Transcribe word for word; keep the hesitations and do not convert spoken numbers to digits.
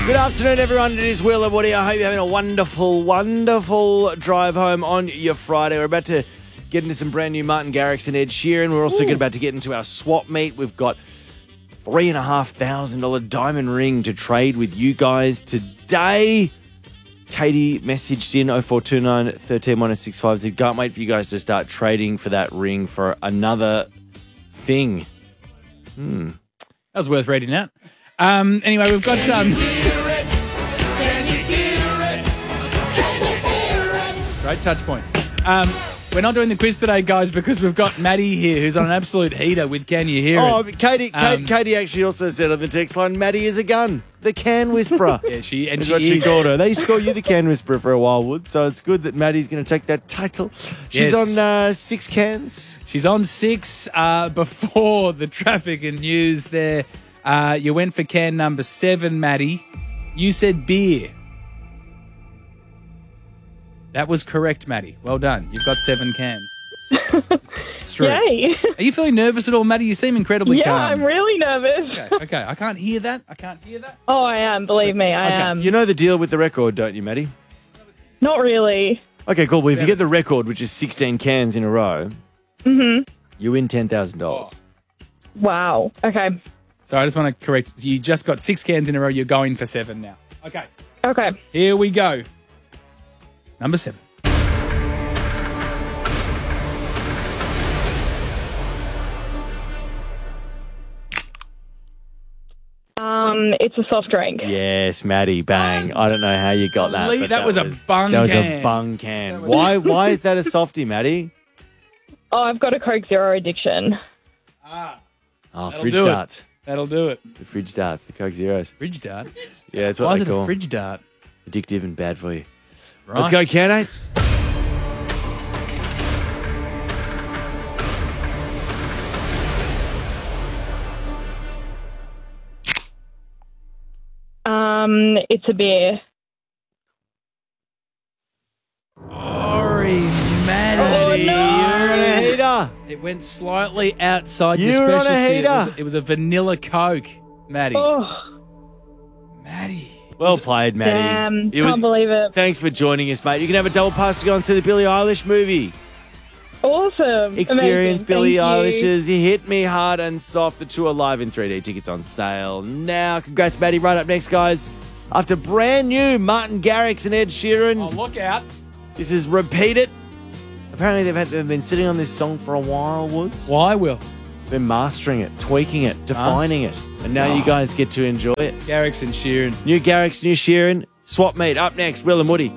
Good afternoon, everyone. It is Will and Woody. I hope you're having a wonderful, wonderful drive home on your Friday. We're about to get into some brand new Martin Garrix and Ed Sheeran. We're also about to get into our swap meet. We've got three and a half thousand dollar diamond ring to trade with you guys today. Katie messaged in oh four two nine, one three, one oh six five. Said, can't wait for you guys to start trading for that ring for another thing. Hmm. That was worth reading out. Um, anyway, we've got... Um, great touch point. Um, we're not doing the quiz today, guys, because we've got Maddie here, who's on an absolute heater with Can You Hear It? Oh, Katie, Um, Katie, Katie actually also said on the text line, Maddie is a gun. The can whisperer. Yeah, she and That's she what she is. called her. They used to call you the can whisperer for a while, Wood, so it's good that Maddie's going to take that title. She's Yes. on uh, six cans. She's on six. Uh, before the traffic and news there, uh, you went for can number seven, Maddie. You said beer. That was correct, Maddie. Well done. You've got seven cans. It's true. Yay. Are you feeling nervous at all, Maddie? You seem incredibly Yeah, calm. I'm really nervous. Okay, okay. I can't hear that. I can't hear that. Oh, I am. Believe me, I Okay. am. You know the deal with the record, don't you, Maddie? Not really. Okay, cool. Well, if you get the record, which is sixteen cans in a row, Mm-hmm. you win ten thousand dollars. Wow. Okay. So I just want to correct. You just got six cans in a row. You're going for seven now. Okay. Okay. Here we go. Number seven. Um, it's a soft drink. Yes, Maddie, bang. I don't know how you got that. Lee, but that was a bung That was can. a bung can. Why, why is that a softie, Maddie? Oh, I've got a Coke Zero addiction. Ah, Oh, That'll fridge do it. darts. that'll do it. The fridge darts, the Coke Zeros. Fridge dart. Yeah, that's what Why they is it call a 'em. fridge dart? Addictive and bad for you. Right. Let's go, Canate. Um, it's a beer. Sorry, Maddie. Oh, no. You're on a heater. It went slightly outside You your were on a specialty. It heater. was, it was a vanilla Coke, Maddie. Oh, Maddie. Well played, Maddie. damn. It Can't was- believe it. Thanks for joining us, mate. You can have a double pass to go and see the Billie Eilish movie. Awesome. Experience Amazing. Billie Thank you. Eilish's You Hit Me Hard and Soft, the tour live in three D. Tickets on sale now. Congrats, Maddie. Right up next, guys. After brand new Martin Garrix and Ed Sheeran, Oh, look out. this is Repeat It. Apparently, they've, had, they've been sitting on this song for a while, Woods. Why, Will? Been mastering it, tweaking it, defining it. And now you guys get to enjoy it. Garrix and Sheeran. New Garrix, new Sheeran. Swap meet up next. Will and Woody.